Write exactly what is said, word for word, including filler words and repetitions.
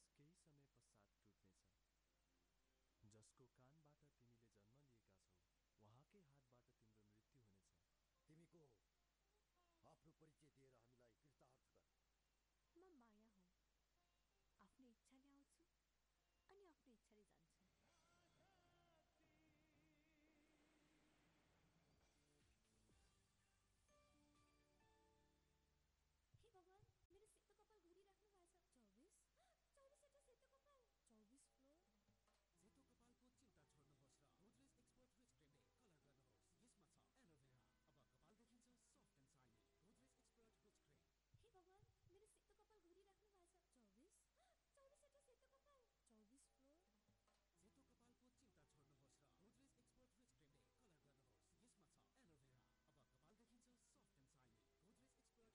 विश्वास केही समय पश्चात टुट्नेछ। जसको कानबाट तिमीले जन्म लिएका छौ, उहाँकै हातबाट तिम्रो मृत्यु हुनेछ। तिमी को हो? आफ्नो परिचय दिएर हामीलाई कृतार्थ गर। म माया हुँ। आफ्नो इच्छाले आउँछु अनि आफ्नो इच्छाले जान्छु।